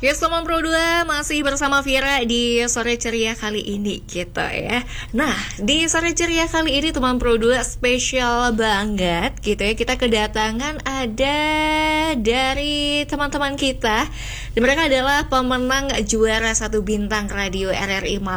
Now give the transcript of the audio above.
Yes, teman Pro 2 masih bersama Vira di Sore Ceria kali ini gitu ya. Nah, di Sore Ceria kali ini teman Pro 2 spesial banget gitu ya. Kita kedatangan ada dari teman-teman kita. Dan mereka adalah pemenang juara 1 bintang radio RRI Malang